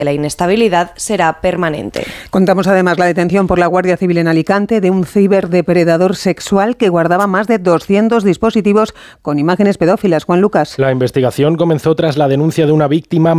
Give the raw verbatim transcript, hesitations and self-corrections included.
La inestabilidad será permanente. Contamos además la detención por la Guardia Civil en Alicante de un ciberdepredador sexual que guardaba más de doscientos dispositivos con imágenes pedófilas. Juan Lucas. La investigación comenzó tras la denuncia de una víctima